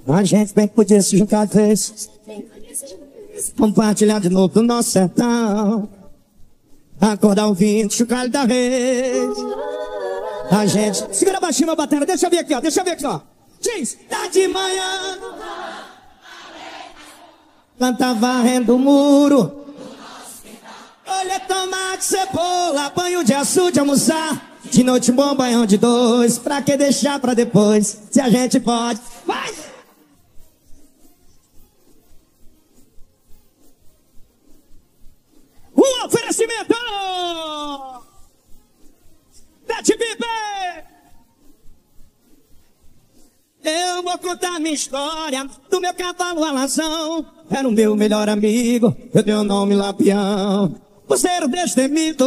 A gente bem que podia se juntar três, compartilhar de novo do nosso sertão, acordar ouvindo chocalho da rede. A gente... Segura baixinho a bateria, deixa eu ver aqui, ó, deixa eu ver aqui, ó. Diz, tá de manhã, planta varrendo o muro, olha tomate, cebola, banho de açude, almoçar. De noite um bom banhão de dois, pra que deixar pra depois, se a gente pode. Vai! Um oferecimento da TBB. Eu vou contar minha história do meu cavalo alazão. Era o meu melhor amigo, eu dei o nome Lampião. Por ser o destemido